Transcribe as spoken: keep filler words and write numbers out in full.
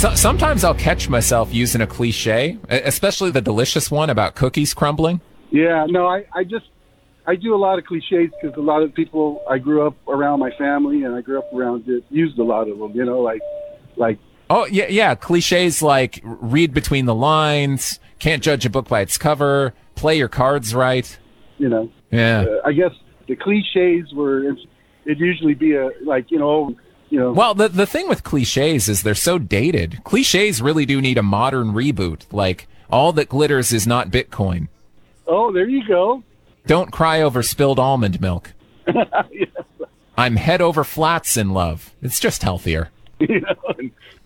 So, sometimes I'll catch myself using a cliche, especially the delicious one about cookies crumbling. Yeah, no, I, I just, I do a lot of cliches because a lot of people, I grew up around my family and I grew up around it, used a lot of them, you know, like, like. Oh, yeah, yeah, cliches like read between the lines, can't judge a book by its cover, play your cards right. You know. Yeah. Uh, I guess the cliches were, it'd usually be a, like, you know, you know. Well, the the thing with cliches is they're so dated. Cliches really do need a modern reboot, like all that glitters is not Bitcoin. Oh, there you go. Don't cry over spilled almond milk. Yes. I'm head over flats in love. It's just healthier. You know, and